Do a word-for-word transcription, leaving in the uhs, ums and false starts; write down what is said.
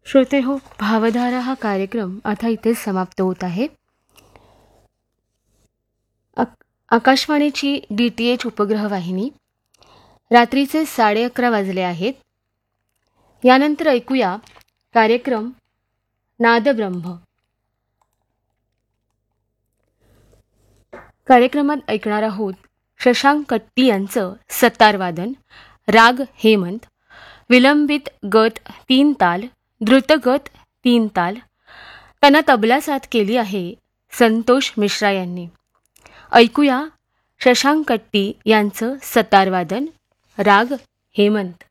श्रोते हो, भावधारा हा कार्यक्रम आता इथेच समाप्त होत आहे. आक आकाशवाणीची डी टी एच उपग्रह वाहिनी. रात्रीचे साडे अकरा वाजले आहेत. यानंतर ऐकूया कार्यक्रम नादब्रह्म. कार्यक्रमात ऐकणार आहोत शशांक कट्टी यांचं सतारवादन, राग हेमंत, विलंबित गत तीन ताल, द्रुतगत तीन ताल. त्यांना तबला साथ केली आहे संतोष मिश्रा यांनी. ऐकूया शशांक कट्टी यांचं सतारवादन, राग हेमंत.